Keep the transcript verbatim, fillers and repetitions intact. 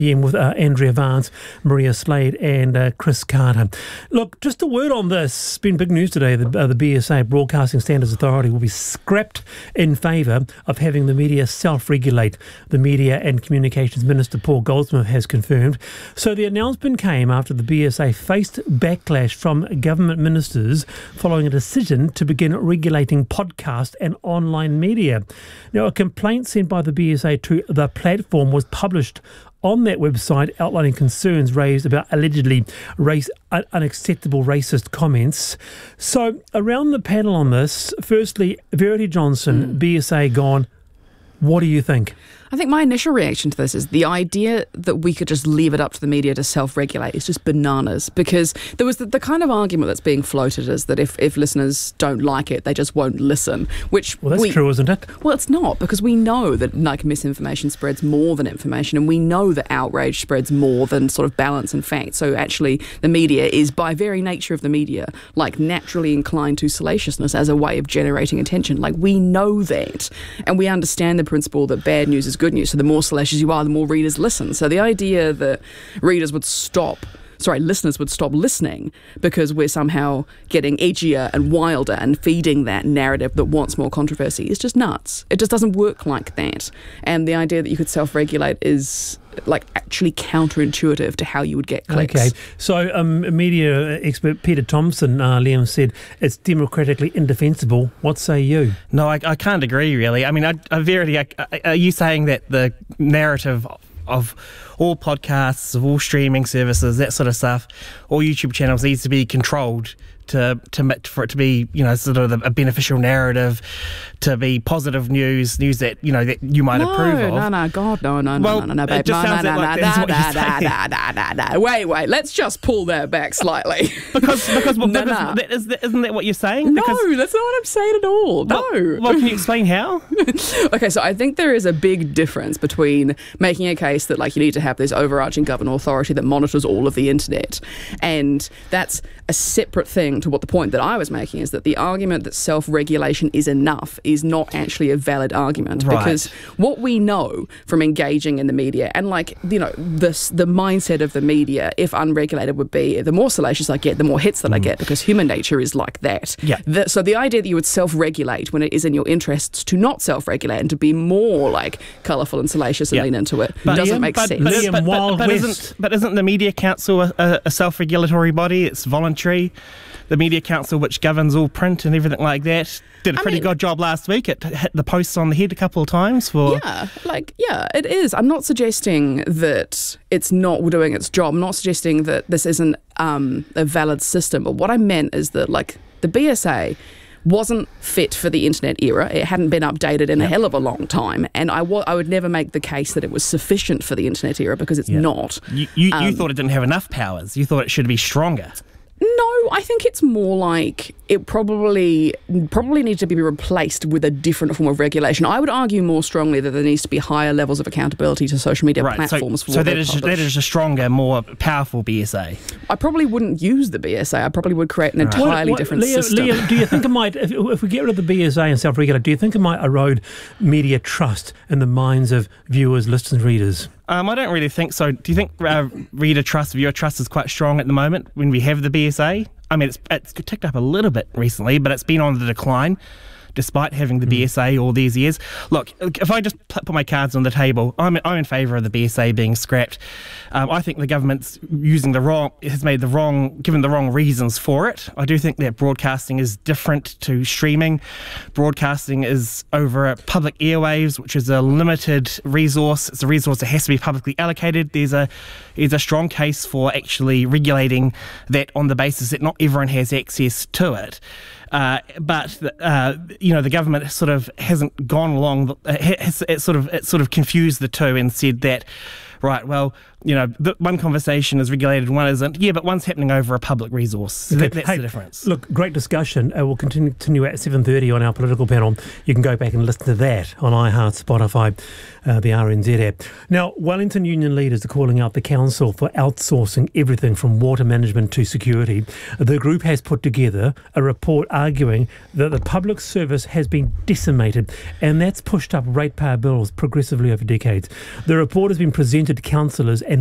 with uh, Andrea Vance, Maria Slade and uh, Chris Carter. Look, just a word on this. It's been big news today. The, uh, the B S A, Broadcasting Standards Authority, will be scrapped in favour of having the media self-regulate. The Media and Communications Minister Paul Goldsmith has confirmed. So the announcement came after the B S A faced backlash from government ministers following a decision to begin regulating podcast and online media. Now, a complaint sent by the B S A to the platform was published on that website outlining concerns raised about allegedly race un- unacceptable racist comments. So around the panel on this, firstly, Verity Johnson, mm. B S A gone, what do you think? I think my initial reaction to this is the idea that we could just leave it up to the media to self-regulate is just bananas, because there was the, the kind of argument that's being floated is that if, if listeners don't like it, they just won't listen, which... Well, that's we, true, isn't it? Well, it's not, because we know that like misinformation spreads more than information, and we know that outrage spreads more than sort of balance and fact. So actually the media is, by very nature of the media, like naturally inclined to salaciousness as a way of generating attention. Like, we know that, and we understand the principle that bad news is good news. So the more salacious you are, the more readers listen. So the idea that readers would stop, sorry, listeners would stop listening because we're somehow getting edgier and wilder and feeding that narrative that wants more controversy is just nuts. It just doesn't work like that. And the idea that you could self-regulate is like actually counterintuitive to how you would get clicks. Okay, so um, media expert Peter Thompson, uh, Liam, said it's democratically indefensible. What say you? No, I, I can't agree, really. I mean, I, I Verity, I, I, are you saying that the narrative of all podcasts, of all streaming services, that sort of stuff, all YouTube channels needs to be controlled to to for it to be, you know, sort of a beneficial narrative, to be positive news, news that, you know, that you might no, approve of? No, no, God, no, no, well, no, no, no, babe. It just no, sounds no, like no, that no, is what you're saying. no, no, no, no. Wait, wait, let's just pull that back slightly. because because, well, no, because no. that, is, isn't that what you're saying? No, because, that's not what I'm saying at all. No. Well, well, can you explain how? Okay, so I think there is a big difference between making a case that like you need to have this overarching government authority that monitors all of the internet, and that's a separate thing to what the point that I was making is that the argument that self-regulation is enough is not actually a valid argument, right. because what we know from engaging in the media and like, you know, this, the mindset of the media, if unregulated, would be the more salacious I get, the more hits that mm. I get, because human nature is like that. Yeah. The, so the idea that you would self-regulate when it is in your interests to not self-regulate and to be more like colourful and salacious and yeah. lean into it but, doesn't yeah, make but, sense. But, Liam, but, Wild but, but, West. isn't, but isn't the Media Council a, a self-regulatory body? It's voluntary. The Media Council, which governs all print and everything like that, did a I pretty mean, good job last week. It hit the posts on the head a couple of times for... Yeah, like, yeah, it is. I'm not suggesting that it's not doing its job. I'm not suggesting that this isn't um, a valid system. But what I meant is that, like, the B S A wasn't fit for the internet era. It hadn't been updated in yep. a hell of a long time. And I, w- I would never make the case that it was sufficient for the internet era, because it's yep. not. You, you, um, you thought it didn't have enough powers. You thought it should be stronger. No, I think it's more like it probably probably needs to be replaced with a different form of regulation. I would argue more strongly that there needs to be higher levels of accountability to social media right, platforms. So, for so what that they is publish. that is a stronger, more powerful B S A. I probably wouldn't use the B S A. I probably would create an Right. entirely What- what- different Liam, system. Liam, do you think it might, if, if we get rid of the B S A and self-regulate, do you think it might erode media trust in the minds of viewers, listeners, readers? Um, I don't really think so. Do you think uh, reader trust, viewer trust is quite strong at the moment when we have the B S A? I mean, it's, it's ticked up a little bit recently, but it's been on the decline despite having the mm. B S A all these years. Look, if I just put my cards on the table, I'm, I'm in favour of the B S A being scrapped. Um, I think the government's using the wrong, has made the wrong, given the wrong reasons for it. I do think that broadcasting is different to streaming. Broadcasting is over public airwaves, which is a limited resource. It's a resource that has to be publicly allocated. There's a, there's a strong case for actually regulating that on the basis that not everyone has access to it. Uh, but uh, you know, the government sort of hasn't gone along. Uh, has, it sort of it sort of confused the two and said that, right, well, you know, the one conversation is regulated, one isn't. Yeah, but one's happening over a public resource. So that, that's hey, the difference. Look, great discussion. Uh, we'll continue, continue at seven thirty on our political panel. You can go back and listen to that on iHeart, Spotify, uh, the R N Z app. Now, Wellington union leaders are calling out the council for outsourcing everything from water management to security. The group has put together a report arguing that the public service has been decimated, and that's pushed up ratepayer bills progressively over decades. The report has been presented appointed councillors and